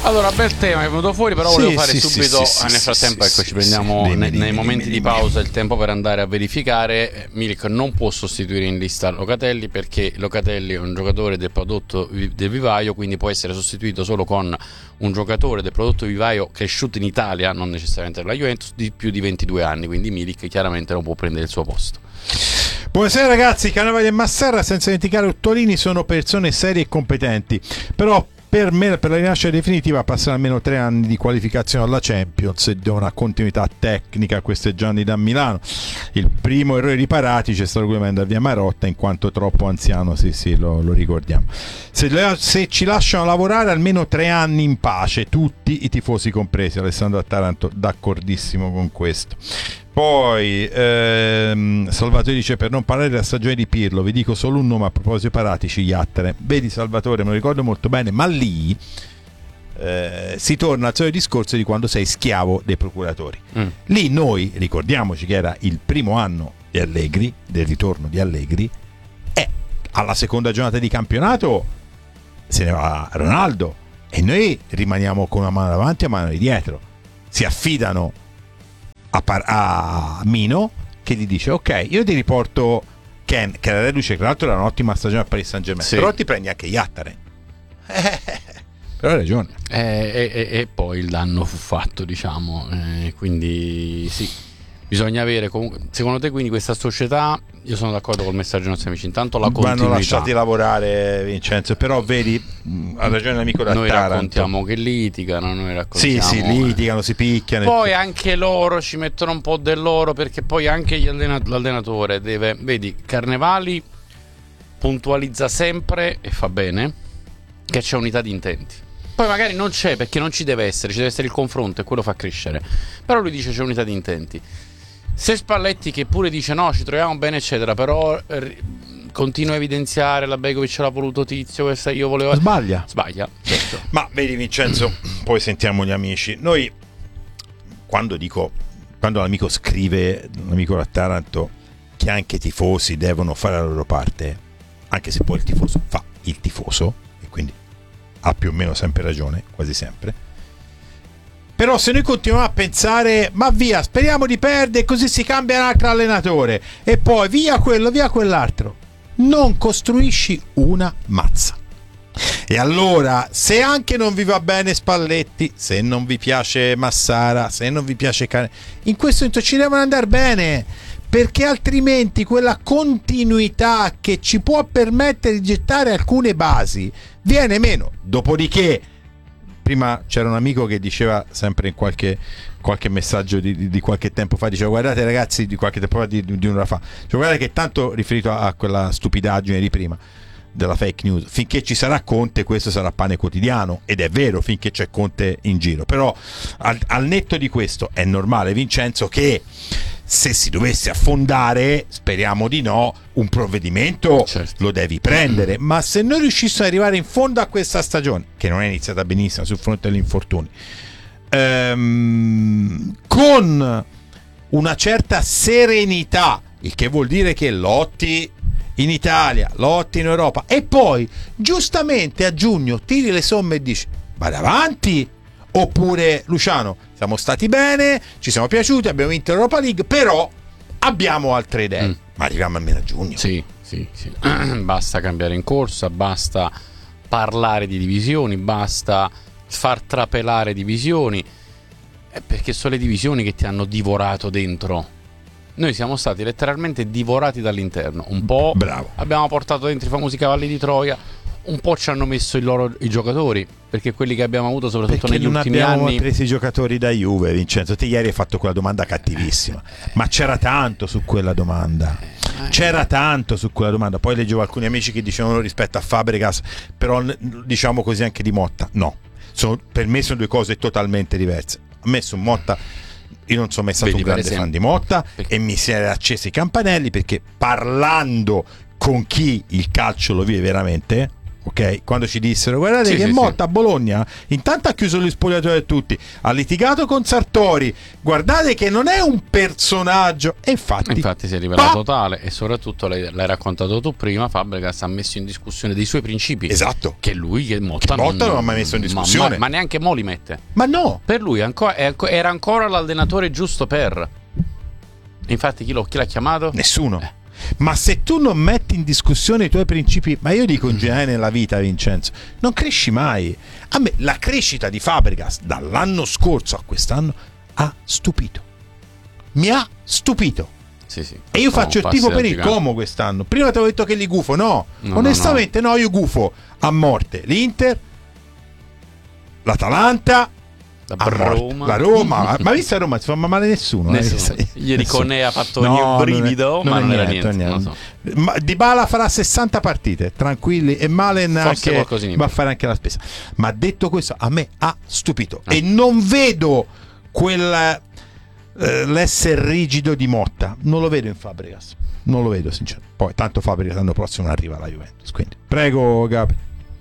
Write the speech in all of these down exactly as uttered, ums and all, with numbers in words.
Allora, bel tema è venuto fuori, però sì, volevo fare sì, subito, sì, nel sì, frattempo sì, ecco sì, ci prendiamo sì, nei, dimmi, nei dimmi, momenti dimmi, di dimmi. pausa il tempo per andare a verificare. Milik non può sostituire in lista Locatelli, perché Locatelli è un giocatore del prodotto del vivaio, quindi può essere sostituito solo con un giocatore del prodotto vivaio cresciuto in Italia, non necessariamente nella Juventus, di più di ventidue anni, quindi Milik chiaramente non può prendere il suo posto. Buonasera ragazzi, Cannavali e Massarra, senza dimenticare Ottolini, sono persone serie e competenti, però per me, per la rinascita definitiva, passano almeno tre anni di qualificazione alla Champions e di una continuità tecnica. Questo è Gianni da Milano. Il primo errore riparati c'è stato quello di mandare via Marotta in quanto troppo anziano, sì sì, lo, lo ricordiamo. Se, se ci lasciano lavorare almeno tre anni in pace, tutti i tifosi compresi. Alessandro Taranto d'accordissimo con questo. Poi ehm, Salvatore dice: per non parlare della stagione di Pirlo, vi dico solo un nome a proposito Paratici, Iattere. Vedi Salvatore, me lo ricordo molto bene, ma lì eh, si torna al solito discorso di quando sei schiavo dei procuratori. Mm. Lì noi, ricordiamoci che era il primo anno di Allegri, del ritorno di Allegri, e alla seconda giornata di campionato se ne va Ronaldo e noi rimaniamo con una mano davanti e una mano di dietro. Si affidano A, par- a Mino, che gli dice: ok, io ti riporto Ken, che era reduce, tra l'altro era un'ottima stagione a Paris Saint-Germain, sì, però ti prendi anche Iatare. Eh, però hai ragione. Eh, e, e, e poi il danno fu fatto, diciamo, eh, quindi sì, bisogna avere comunque, secondo te, quindi questa società, io sono d'accordo col messaggio dei nostri amici, intanto la continuità, vanno lasciati lavorare, Vincenzo, però vedi, ha ragione l'amico da noi Taranto, raccontiamo che litigano, noi raccontiamo, sì sì, litigano, si picchiano, poi anche loro ci mettono un po' del loro, perché poi anche gli allena- l'allenatore deve, vedi, Carnevali puntualizza sempre e fa bene che c'è unità di intenti. Poi magari non c'è, perché non ci deve essere, ci deve essere il confronto e quello fa crescere, però lui dice c'è unità di intenti. Se Spalletti, che pure dice no, ci troviamo bene eccetera, però eh, continua a evidenziare la Begovic l'ha voluto Tizio, questa io volevo, sbaglia sbaglia certo. Ma vedi Vincenzo, poi sentiamo gli amici. Noi quando dico, quando l'amico scrive, l'amico da Taranto, che anche i tifosi devono fare la loro parte, anche se poi il tifoso fa il tifoso e quindi ha più o meno sempre ragione, quasi sempre. Però se noi continuiamo a pensare ma via, speriamo di perdere così si cambia un altro allenatore e poi via quello, via quell'altro, non costruisci una mazza. E allora, se anche non vi va bene Spalletti, se non vi piace Massara, se non vi piace Cane, in questo momento ci devono andare bene, perché altrimenti quella continuità che ci può permettere di gettare alcune basi viene meno. Dopodiché, prima c'era un amico che diceva sempre in qualche, qualche messaggio di, di, di qualche tempo fa, diceva guardate ragazzi, di qualche tempo fa, di, di un'ora fa, cioè, guardate che tanto riferito a, a quella stupidaggine di prima della fake news, finché ci sarà Conte questo sarà pane quotidiano, ed è vero, finché c'è Conte in giro, però al, al netto di questo è normale Vincenzo che se si dovesse affondare, speriamo di no, un provvedimento certo lo devi prendere, ma se noi riuscissimo ad arrivare in fondo a questa stagione, che non è iniziata benissimo sul fronte degli infortuni, ehm, con una certa serenità, il che vuol dire che lotti in Italia, lotti in Europa, e poi giustamente a giugno tiri le somme e dici vada avanti, oppure Luciano siamo stati bene, ci siamo piaciuti, abbiamo vinto l'Europa League, però abbiamo altre idee, mm. ma arriviamo almeno a giugno. Sì, sì, sì. Basta cambiare in corsa, basta parlare di divisioni, basta far trapelare divisioni, eh, perché sono le divisioni che ti hanno divorato dentro. Noi siamo stati letteralmente divorati dall'interno. Un po' Bravo. Abbiamo portato dentro i famosi cavalli di Troia, un po' ci hanno messo i loro i giocatori, perché quelli che abbiamo avuto soprattutto perché negli ultimi anni. Non abbiamo preso i giocatori da Juve, Vincenzo. Te ieri hai fatto quella domanda cattivissima, ma c'era tanto su quella domanda. C'era tanto su quella domanda. Poi leggevo alcuni amici che dicevano rispetto a Fabregas, però diciamo così anche di Motta. No, sono, per me sono due cose totalmente diverse. A me su Motta, io non sono mai stato Vedi, un grande esempio, fan di Motta perché... e mi si era accesi i campanelli, perché parlando con chi il calcio lo vive veramente, ok? Quando ci dissero guardate Sì, che sì, Motta sì. a Bologna intanto ha chiuso gli spogliatoi a tutti, ha litigato con Sartori, guardate che non è un personaggio, e infatti Infatti si è rivelato pa- tale, e soprattutto l'hai, l'hai raccontato tu prima, Fabregas ha messo in discussione dei suoi principi. esatto, Che lui, che Motta, Che Motta non ha mai messo in ma- discussione. ma, ma neanche Mo li mette. ma no, Per lui anco- è anco- era ancora l'allenatore giusto per. Infatti chi, lo, chi l'ha chiamato? nessuno. Eh. Ma se tu non metti in discussione i tuoi principi, ma io dico in generale nella vita, Vincenzo, non cresci mai. A me la crescita di Fabregas dall'anno scorso a quest'anno ha stupito. Mi ha stupito. Sì, sì. E io Sono faccio il passi tifo da per il gigante. Como quest'anno. Prima ti avevo detto che li gufo, no. No, Onestamente no, io gufo a morte l'Inter, l'Atalanta, La a morte Roma. la Roma. Ma visto a Roma si fa male nessuno. eh? Nessuno. Ieri Nessuno. Conè ha fatto No, un brivido, non è- ma non non è era niente, niente. non è non niente. so. Ma Dybala farà sessanta partite, tranquilli, e Malen Forse anche qualcosina in va a più. fare anche la spesa. Ma detto questo, a me ha stupito Eh. e non vedo quel eh, l'essere rigido di Motta, non lo vedo in Fabregas. Non lo vedo sinceramente. Poi tanto Fabregas l'anno prossimo non arriva alla Juventus, quindi prego Gabri.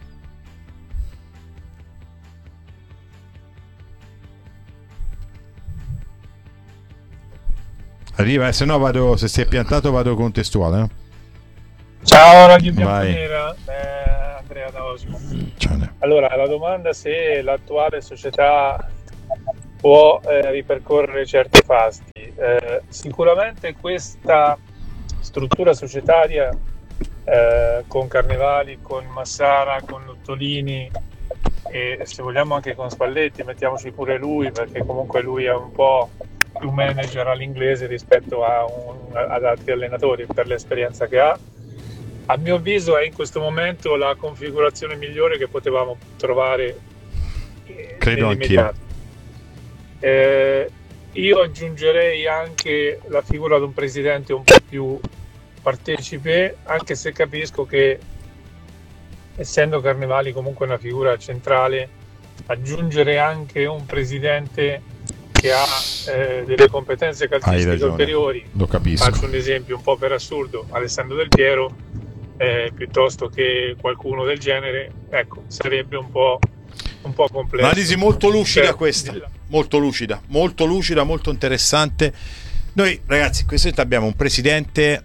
Arriva, eh, se no vado, se si è piantato vado contestuale. Eh? Ciao Radio Vai. Bianconera, eh, Andrea da Osmo. Ciao, ne. Allora, la domanda se l'attuale società può eh, ripercorrere certi fasti. Eh, sicuramente questa struttura societaria eh, con Carnevali, con Massara, con Nottolini e se vogliamo anche con Spalletti, mettiamoci pure lui perché comunque lui è un po' più manager all'inglese rispetto a un, ad altri allenatori per l'esperienza che ha. A mio avviso è in questo momento la configurazione migliore che potevamo trovare eh, Credo nell'immediato. Eh, io aggiungerei anche la figura di un presidente un po' più partecipe, anche se capisco che essendo Carnevali comunque una figura centrale, aggiungere anche un presidente che ha eh, delle competenze Hai calcistiche ragione, ulteriori. lo capisco. Faccio un esempio un po' per assurdo, Alessandro Del Piero, eh, piuttosto che qualcuno del genere, ecco, sarebbe un po', un po' complesso. Analisi molto lucida Per- questa, molto lucida, molto lucida, molto interessante. Noi ragazzi, in questo momento abbiamo un presidente,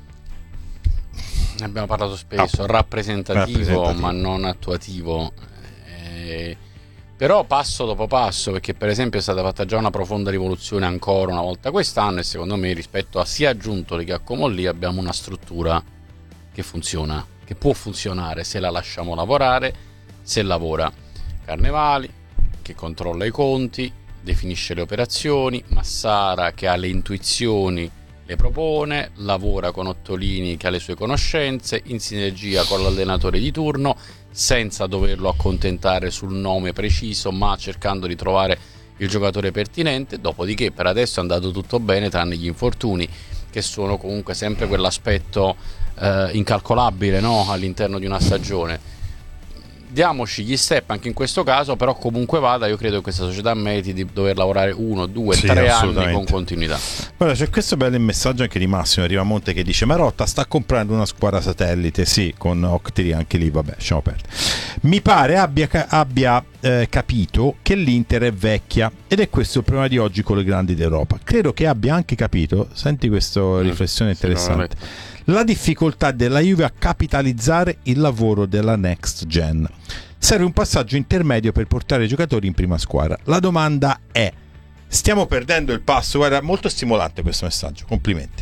Ne abbiamo parlato spesso, Ah, rappresentativo, rappresentativo. ma non attuativo. Eh, però passo dopo passo, perché per esempio è stata fatta già una profonda rivoluzione ancora una volta quest'anno, e secondo me rispetto a sia Giuntoli che a Comolli abbiamo una struttura che funziona, che può funzionare se la lasciamo lavorare, se lavora Carnevali che controlla i conti, definisce le operazioni, Massara che ha le intuizioni, le propone, lavora con Ottolini che ha le sue conoscenze, in sinergia con l'allenatore di turno, senza doverlo accontentare sul nome preciso, ma cercando di trovare il giocatore pertinente. Dopodiché per adesso è andato tutto bene, tranne gli infortuni, che sono comunque sempre quell'aspetto eh, incalcolabile, no? All'interno di una stagione. Diamoci gli step anche in questo caso, però comunque vada, io credo che questa società meriti di dover lavorare uno, due, Sì, tre anni assolutamente. con continuità. guarda, c'è questo bello messaggio anche di Massimo Rivamonte che dice: Marotta sta comprando una squadra satellite, sì, con Octiri anche lì, vabbè, lasciamo perdere. Mi pare abbia, ca- abbia eh, capito che l'Inter è vecchia ed è questo il problema di oggi con le grandi d'Europa. Credo che abbia anche capito, senti questa riflessione interessante, la difficoltà della Juve a capitalizzare il lavoro della next gen. Serve un passaggio intermedio per portare i giocatori in prima squadra. La domanda è: stiamo perdendo il passo? Guarda, molto stimolante questo messaggio, complimenti.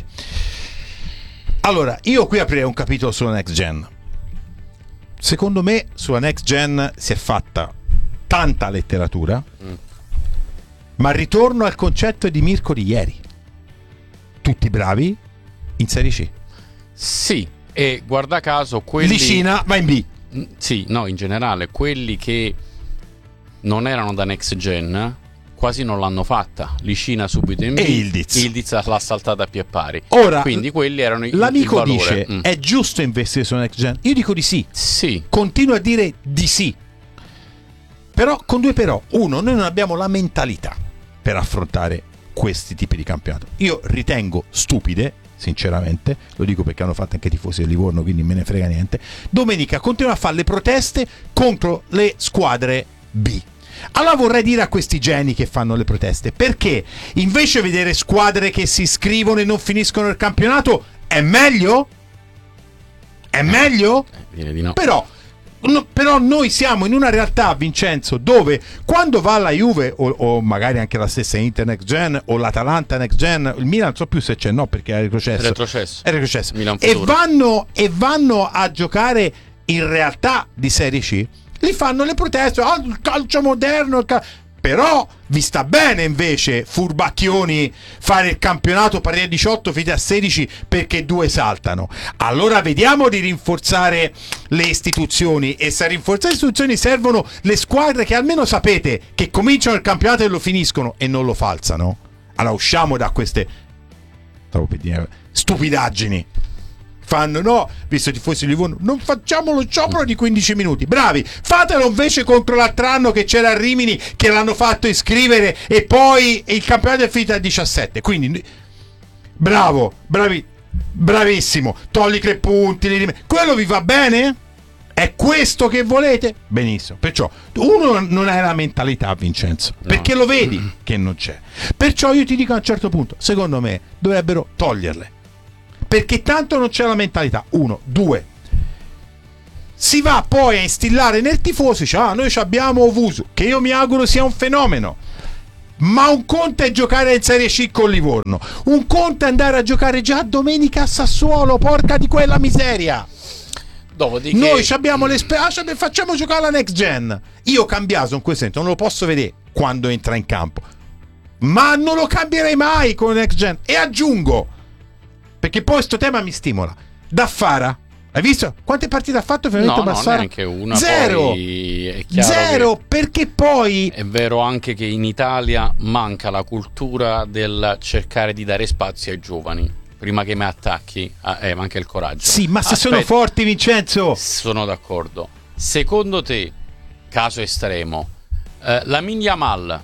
Allora, io qui aprirei un capitolo sulla next gen. Secondo me sulla next gen si è fatta tanta letteratura, Mm. ma ritorno al concetto di Mirko di ieri. Tutti bravi in Serie C. Sì, e guarda caso quelli... Licina va in B. Mm, Sì, no, in generale, quelli che non erano da next gen quasi non l'hanno fatta. Licina subito in B, E Ildiz. Ildiz l'ha saltata a pie pari. Ora, Quindi quelli erano il, l'amico il valore. dice: Mm. è giusto investire sulla next gen? Io dico di sì. Sì, Continuo a dire di sì. Però con due però. Uno, noi non abbiamo la mentalità per affrontare questi tipi di campionato. Io ritengo stupide sinceramente, lo dico perché hanno fatto anche i tifosi del Livorno, quindi me ne frega niente. Domenica continuano a fare le proteste contro le squadre B. Allora vorrei dire a questi geni che fanno le proteste, perché invece vedere squadre che si iscrivono e non finiscono il campionato è meglio? È meglio? Eh, direi di no. Però, no, però noi siamo in una realtà, Vincenzo, dove quando va la Juve o, o magari anche la stessa Inter Next Gen o l'Atalanta Next Gen, il Milan non so più se c'è, no, perché è retrocesso, retrocesso. è retrocesso. Milan e, futuro. vanno, e vanno a giocare in realtà di Serie C, li fanno le proteste, ah, il calcio moderno, il cal- però vi sta bene invece, furbacchioni, fare il campionato partire a diciotto finite a sedici perché due saltano. Allora vediamo di rinforzare le istituzioni, e se a rinforzare le istituzioni servono le squadre che almeno sapete che cominciano il campionato e lo finiscono e non lo falsano. Allora usciamo da queste stavo per dire, stupidaggini. Fanno no, visto i tifosi di Livorno, non facciamo lo sciopero di quindici minuti. Bravi, fatelo invece contro l'altro anno che c'era a Rimini, che l'hanno fatto iscrivere e poi il campionato è finito a diciassette. Quindi bravo, bravi, bravissimo. Togli tre punti, li rim- quello vi va bene? È questo che volete? Benissimo. Perciò uno non è la mentalità, Vincenzo, no. Perché lo vedi che non c'è. Perciò io ti dico a un certo punto, secondo me dovrebbero toglierle, perché tanto non c'è la mentalità. Uno, due, si va poi a instillare nel tifoso, dice, ah, noi abbiamo Ovusu, che io mi auguro sia un fenomeno, ma un conto è giocare in Serie C con Livorno, un conto è andare a giocare già domenica a Sassuolo, porca di quella miseria. Dopodiché Noi abbiamo le speranze, facciamo giocare la Next Gen. Io Cambiaso in questo senso non lo posso vedere quando entra in campo, ma non lo cambierei mai con Next Gen. E aggiungo, perché poi questo tema mi stimola, Daffara, hai visto quante partite ha fatto? No, no, neanche una. Zero, poi è chiaro zero, che perché poi è vero anche che in Italia manca la cultura del cercare di dare spazio ai giovani. Prima che mi attacchi, eh, manca il coraggio. Sì, ma se Aspetta, sono forti, Vincenzo. sono d'accordo. Secondo te, caso estremo, eh, la Yamal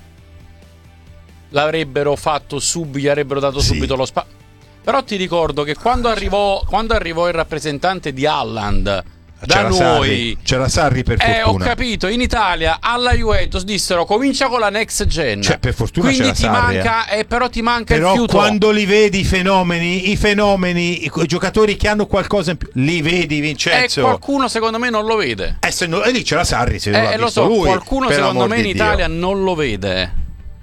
l'avrebbero fatto subito, gli avrebbero dato Sì. subito lo spazio. Però ti ricordo che quando arrivò, quando arrivò il rappresentante di Haaland da C'era noi, Sarri, c'era Sarri per eh, ho fortuna. capito, in Italia alla Juventus dissero comincia con la next gen, Cioè, per fortuna quindi c'era ti Sarri, manca, eh. però ti manca Però il fiuto. quando li vedi i fenomeni, i fenomeni, i, i giocatori che hanno qualcosa in più, li vedi, E Vincenzo. qualcuno secondo me non lo vede. Eh, se no, e lì c'era Sarri, se non Eh, l'ha lo visto so, lui, qualcuno per secondo l'amor me in di Dio. Italia non lo vede.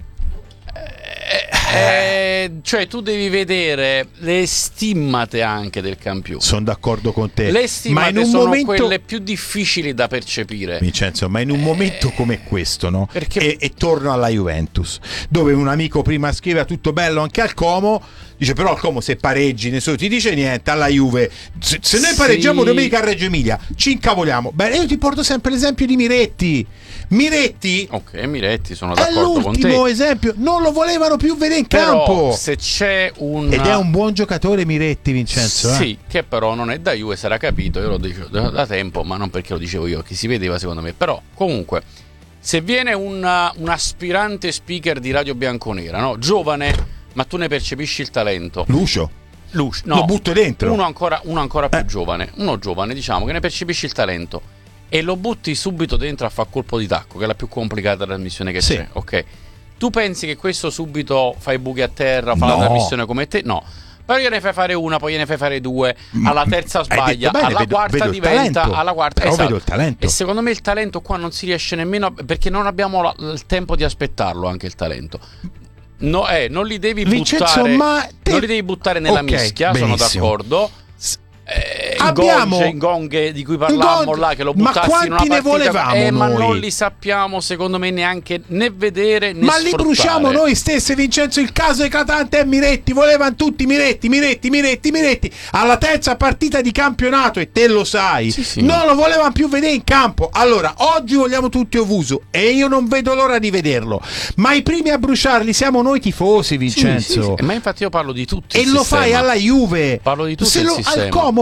Eh, eh, cioè tu devi vedere le stimmate anche del campione. Sono d'accordo con te. Le ma in stimmate un sono momento, quelle più difficili da percepire. Vincenzo, ma in un momento Eh, come questo, no? perché- E, e torno alla Juventus, dove un amico prima scrive tutto bello anche al Como, dice però al Como se pareggi nessuno ti dice niente, alla Juve se, se noi Sì. pareggiamo domenica a Reggio Emilia ci incavoliamo. Beh, io ti porto sempre l'esempio di Miretti. Miretti Ok, Miretti, sono è d'accordo con te. l'ultimo esempio, non lo volevano più vedere in Però campo. se c'è un Ed è un buon giocatore Miretti, Vincenzo. eh? Sì, che però non è da Juve, sarà capito, io lo dicevo da, da tempo, ma non perché lo dicevo io, che si vedeva secondo me. Però comunque, se viene un, un aspirante speaker di Radio Bianconera, no? Giovane, ma tu ne percepisci il talento. Lucio, Luce, no, lo butto dentro. Uno ancora, uno ancora più Eh. giovane, uno giovane, diciamo, che ne percepisci il talento e lo butti subito dentro a far colpo di tacco, che è la più complicata trasmissione che Sì. c'è, ok? Tu pensi che questo subito fa i buchi a terra, fa No. la trasmissione come te? No. Però gliene fai fare una, poi gliene fai fare due, alla terza Hai sbaglia, detto bene, alla vedo- quarta vedo il diventa, talento. alla quarta Però esatto. vedo il talento. E secondo me il talento qua non si riesce nemmeno a, perché non abbiamo la- il tempo di aspettarlo anche il talento. No, eh, non li devi Vincenzo, buttare ma te- non li devi buttare nella Ok, mischia, sono benissimo. d'accordo. Eh, Abbiamo- i gong di cui parlavamo Gong- là, che lo ma buttassi in una quanti ne partita, volevamo eh, ma noi? non li sappiamo secondo me neanche né vedere né Ma li sfruttare. bruciamo noi stessi, Vincenzo. Il caso eclatante è Miretti. Volevano tutti Miretti, Miretti, Miretti, Miretti. Alla terza partita di campionato, e te lo sai, Sì, sì. non lo volevano più vedere in campo. Allora, oggi vogliamo tutti Ovusu e io non vedo l'ora di vederlo. Ma i primi a bruciarli siamo noi tifosi, Sì, Vincenzo. sì, sì. Ma infatti io parlo di tutti E il lo sistema. fai alla Juve. Parlo di tutto Se il lo, sistema. al Como forse riesce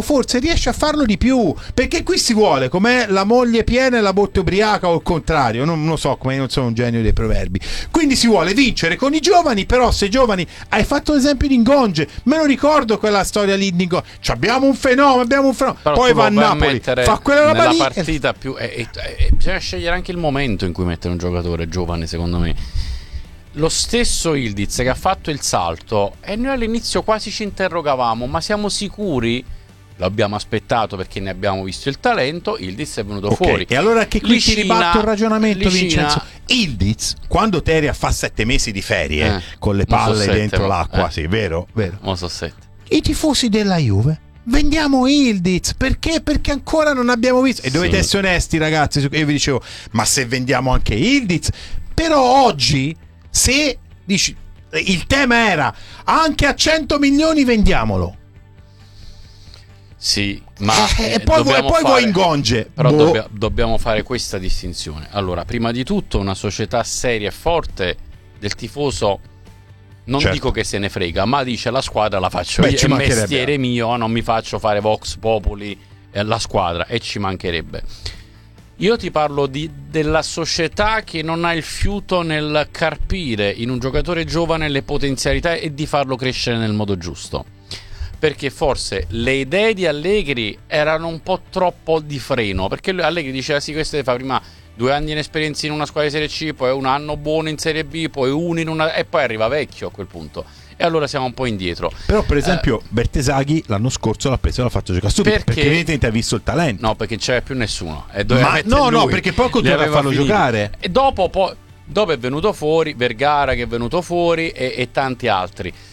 riesce a farlo di più, perché qui si vuole com'è la moglie piena e la botte ubriaca, o il contrario, non lo so, come non sono un genio dei proverbi. Quindi si vuole vincere con i giovani, però se giovani, hai fatto l'esempio di Ngonge, me lo ricordo quella storia lì di Ngonge, cioè, abbiamo un fenomeno, abbiamo un fenomeno, però poi va a Napoli, fa quella roba nella lì, partita più e, e, e bisogna scegliere anche il momento in cui mettere un giocatore giovane, secondo me. Lo stesso Ildiz che ha fatto il salto, e noi all'inizio quasi ci interrogavamo, ma siamo sicuri? L'abbiamo aspettato perché ne abbiamo visto il talento. Ildiz è venuto okay, fuori. E allora che qui Licina, ti ribatto il ragionamento, Licina, Vincenzo. Ildiz, quando Teria fa sette mesi di ferie eh, con le palle so sette, dentro ma, l'acqua, eh, sì, vero? vero. Mo so sette. I tifosi della Juve, vendiamo Ildiz, perché? Perché ancora non abbiamo visto. E dovete sì. essere onesti, ragazzi. Io vi dicevo, ma se vendiamo anche Ildiz, però oggi, se dici, il tema era anche a cento milioni vendiamolo. Sì, ma eh, e poi, vuoi, poi vuoi Ngonge. Però boh. dobbia, dobbiamo fare questa distinzione. Allora, prima di tutto, una società seria e forte del tifoso non certo. dico che se ne frega, ma dice la squadra la faccio Beh, io, è mestiere mio, non mi faccio fare Vox Populi eh, la squadra, e ci mancherebbe. Io ti parlo di, della società che non ha il fiuto nel carpire in un giocatore giovane le potenzialità e di farlo crescere nel modo giusto. Perché forse le idee di Allegri erano un po' troppo di freno, perché lui, Allegri diceva sì, questo fa prima due anni in esperienza in una squadra di Serie C, poi un anno buono in Serie B, poi uno in una, e poi arriva vecchio a quel punto, e allora siamo un po' indietro. Però per esempio eh, Bertesaghi l'anno scorso l'ha preso e l'ha fatto giocare subito, perché, perché evidentemente ha visto il talento. No, perché non c'era più nessuno, e ma no lui. no perché poi continua a farlo finito. giocare, e dopo poi dopo è venuto fuori Vergara, che è venuto fuori, e, e tanti altri.